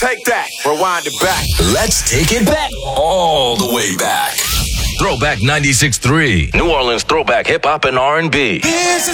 Take that, rewind it back. Let's take it back all the way back. Throwback 96.3. New Orleans throwback hip-hop and R&B. Here's a